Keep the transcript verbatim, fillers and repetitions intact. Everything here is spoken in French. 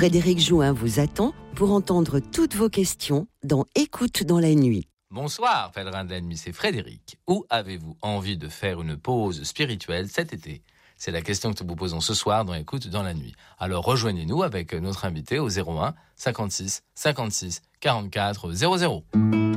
Frédéric Jouin vous attend pour entendre toutes vos questions dans Écoute dans la nuit. Bonsoir, pèlerin de la nuit, c'est Frédéric. Où avez-vous envie de faire une pause spirituelle cet été ? C'est la question que nous vous posons ce soir dans Écoute dans la nuit. Alors rejoignez-nous avec notre invité au zéro un cinquante-six cinquante-six quarante-quatre zéro zéro.